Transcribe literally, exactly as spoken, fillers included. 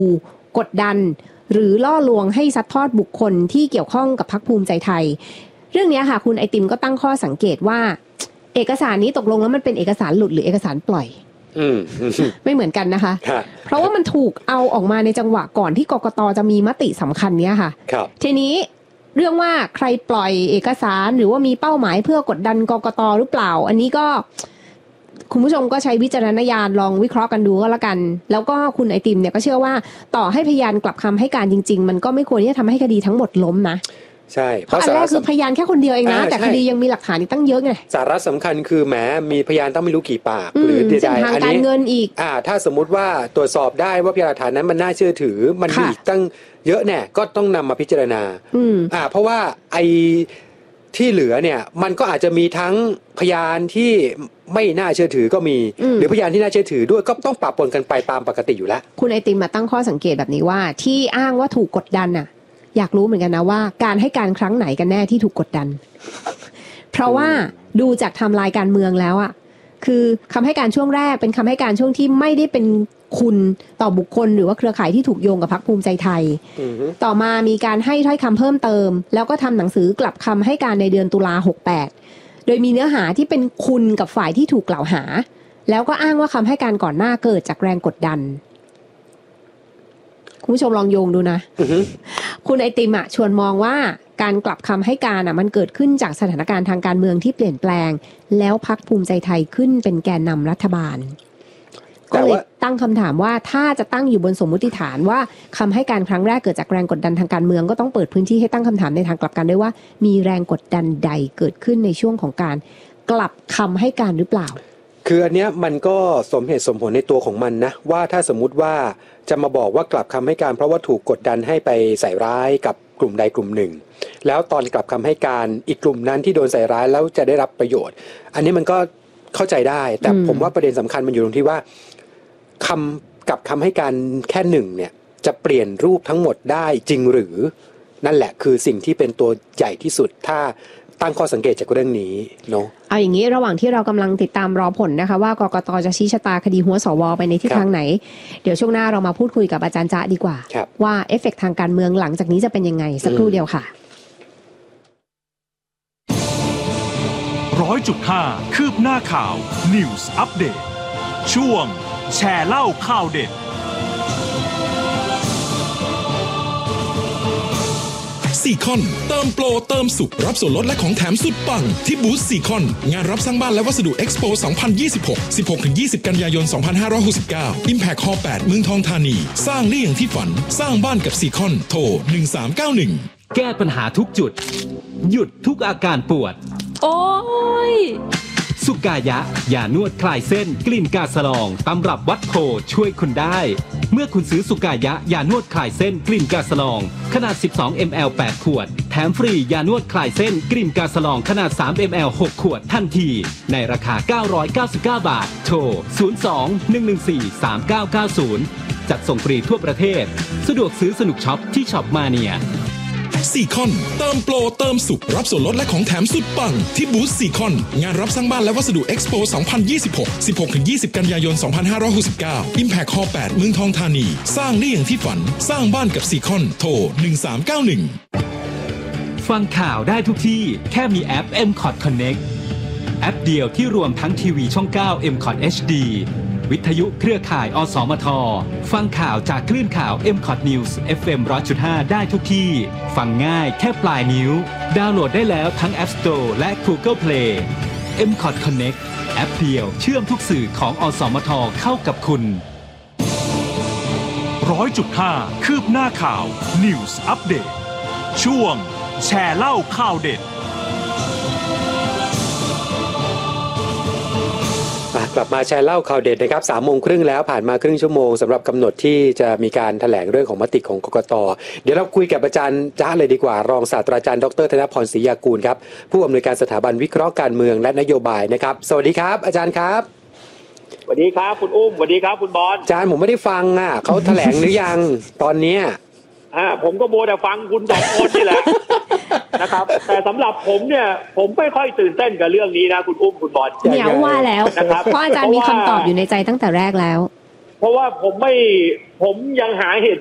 กดดันหรือล่อลวงให้ซัดทอดบุคคลที่เกี่ยวข้องกับพรรคภูมิใจไทยเรื่องนี้ค่ะคุณไอติมก็ตั้งข้อสังเกตว่าเอกสารนี้ตกลงแล้วมันเป็นเอกสารหลุดหรือเอกสารปล่อยไม่เหมือนกันนะคะเพราะว่ามันถูกเอาออกมาในจังหวะก่อนที่กกต.จะมีมติสำคัญเนี้ยค่ะทีนี้เรื่องว่าใครปล่อยเอกสารหรือว่ามีเป้าหมายเพื่อกดดันกกต.หรือเปล่าอันนี้ก็คุณผู้ชมก็ใช้วิจารณญาณลองวิเคราะห์กันดูก็แล้วกันแล้วก็คุณไอติมเนี่ยก็เชื่อว่าต่อให้พยานกลับคำให้การจริงๆมันก็ไม่ควรที่จะทำให้คดีทั้งหมดล้มนะใช่เพราะอันแรกคือพยานแค่คนเดียวเองนะแต่คดียังมีหลักฐานอีกตั้งเยอะไงสาระสำคัญคือแหมมีพยานต้องไม่รู้กี่ปากหรือใดๆอันนี้เงินอีกอ่าถ้าสมมุติว่าตรวจสอบได้ว่าพยานหลักฐานนั้นมันน่าเชื่อถือมันมีอีกตั้งเยอะแน่ก็ต้องนำมาพิจารณาอ่าเพราะว่าไอ้ที่เหลือเนี่ยมันก็อาจจะมีทั้งพยานที่ไม่น่าเชื่อถือก็มีหรือพยานที่น่าเชื่อถือด้วยก็ต้องปะปนกันไปตามปกติอยู่แล้วคุณไอติมมาตั้งข้อสังเกตแบบนี้ว่าที่อ้างว่าถูกกดดันน่ะอยากรู้เหมือนกันนะว่าการให้การครั้งไหนกันแน่ที่ถูกกดดัน เพราะว่าดูจากไทม์ไลน์การเมืองแล้วอ่ะคือคำให้การช่วงแรกเป็นคำให้การช่วงที่ไม่ได้เป็นคุณต่อบุคคลหรือว่าเครือข่ายที่ถูกโยงกับพรรคภูมิใจไทย ต่อมามีการให้ถ้อยคำเพิ่มเติมแล้วก็ทำหนังสือกลับคำให้การในเดือนตุลาหกแปดโดยมีเนื้อหาที่เป็นคุณกับฝ่ายที่ถูกกล่าวหาแล้วก็อ้างว่าคำให้การก่อนหน้าเกิดจากแรงกดดันคุณผู้ชมลองโยงดูนะ คุณไอติมอ่ะชวนมองว่าการกลับคำให้การอ่ะมันเกิดขึ้นจากสถานการณ์ทางการเมืองที่เปลี่ยนแปลงแล้วพรรคภูมิใจไทยขึ้นเป็นแกนนำรัฐบาลก็เลยตั้งคำถามว่าถ้าจะตั้งอยู่บนสมมุติฐานว่าคำให้การครั้งแรกเกิดจากแรงกดดันทางการเมืองก็ต้องเปิดพื้นที่ให้ตั้งคำถามในทางกลับกันด้วยว่ามีแรงกดดันใดเกิดขึ้นในช่วงของการกลับคำให้การหรือเปล่าคืออันเนี้ยมันก็สมเหตุสมผลในตัวของมันนะว่าถ้าสมมุติว่าจะมาบอกว่ากลับคำให้การเพราะว่าถูกกดดันให้ไปใส่ร้ายกับกลุ่มใดกลุ่มหนึ่งแล้วตอนกลับคำให้การอีกกลุ่มนั้นที่โดนใส่ร้ายแล้วจะได้รับประโยชน์อันนี้มันก็เข้าใจได้แต่ผมว่าประเด็นสำคัญมันอยู่ตรงที่ว่าคำกับคำให้การแค่หนึ่งเนี่ยจะเปลี่ยนรูปทั้งหมดได้จริงหรือนั่นแหละคือสิ่งที่เป็นตัวใหญ่ที่สุดถ้าตั้งข้อสังเกตจากเรื่องนี้เนาะเอาอย่างนี้ระหว่างที่เรากำลังติดตามรอผลนะคะว่ากกต.จะชี้ชะตาคดีหัวสว.ไปในทิศทางไหนเดี๋ยวช่วงหน้าเรามาพูดคุยกับอาจารย์จ๊ะดีกว่าว่าเอฟเฟกต์ทางการเมืองหลังจากนี้จะเป็นยังไงสักครู่เดียวค่ะร้อยจุดห้าคืบหน้าข่าว News Update ช่วงแชร์เล่าข่าวเด็ดซีคอนเติมโปรเติมสุขรับส่วนลดและของแถมสุดปังที่บูธซีคอนงานรับสร้างบ้านและวัสดุเอ็กซ์โป สองพันยี่สิบหก สิบหกถึงยี่สิบ กันยายน สองพันห้าร้อยหกสิบเก้า Impact Hall แปด เมืองทองธานีสร้างได้อย่างที่ฝันสร้างบ้านกับซีคอนโทรหนึ่งสามเก้าหนึ่งแก้ปัญหาทุกจุดหยุดทุกอาการปวดโอ้ยสุกายะยานวดคลายเส้นกลิ่นกาสลองตำรับวัดโพช่วยคุณได้เมื่อคุณซื้อสุกายะยานวดคลายเส้นกลิ่นกาสลองขนาด สิบสองมิลลิลิตร แปด ขวดแถมฟรียานวดคลายเส้นกลิ่นกาสลองขนาด สามมิลลิลิตร หก ขวดทันทีในราคาเก้าร้อยเก้าสิบเก้าบาทโทรศูนย์ สอง หนึ่ง หนึ่ง สี่ สาม เก้า เก้า ศูนย์จัดส่งฟรีทั่วประเทศสะดวกซื้อสนุกช็อปที่ช็อปมาเนียซีคอนเติมโปรเติมสุขรับส่วนลดและของแถมสุดปังที่บูธซีคอนงานรับสร้างบ้านและวัสดุเอ็กซ์โป สองพันยี่สิบหก สิบหกถึงยี่สิบ กันยายน สองพันห้าร้อยหกสิบเก้า Impact Hall แปด เมืองทองธานีสร้างได้อย่างที่ฝันสร้างบ้านกับซีคอนโทรหนึ่งสามเก้าหนึ่งฟังข่าวได้ทุกที่แค่มีแอป เอ็ม คอท Connect แอปเดียวที่รวมทั้งทีวีช่อง เก้า เอ็ม คอท เอช ดี วิทยุเครือข่ายอสมทฟังข่าวจากคลื่นข่าว เอ็ม คอท News เอฟ เอ็ม หนึ่งร้อยจุดห้า ได้ทุกที่ฟังง่ายแค่ปลายนิ้วดาวน์โหลดได้แล้วทั้ง App Store และ Google Play เอ็ม คอท Connect แอปเดียวเชื่อมทุกสื่อของอสมทเข้ากับคุณร้อยจุดห้า คืบหน้าข่าว News Update ช่วงแชร์เล่าข่าวเด็ดกลับมาแชร์เล่าข่าวเด็ดนะครับสามโมงครึ่งแล้วผ่านมาครึ่งชั่วโมงสำหรับกำหนดที่จะมีการแถลงเรื่องของมติของกกต.เดี๋ยวเราคุยกับอาจารย์จ๊ะเลยดีกว่ารองศาสตราจารย์ดรธนพรศรียากูลครับผู้อำนวยการสถาบันวิเคราะห์การเมืองและนโยบายนะครับสวัสดีครับอาจารย์ครับสวัสดีครับคุณอุ้มสวัสดีครับคุณบอลอาจารย์ผมไม่ได้ฟังอ่ะเขาแถลงหรือยังตอนนี้อ่าผมก็โมแต่ฟังคุณสองคนนี่แหละนะครับแต่สำหรับผมเนี่ยผมไม่ค่อยตื่นเต้นกับเรื่องนี้นะคุณอุ้มคุณบอลเนี่ยว่าแล้วเพราะอาจารย์มีคำตอบอยู่ในใจตั้งแต่แรกแล้วเพราะว่าผมไม่ผมยังหาเหตุ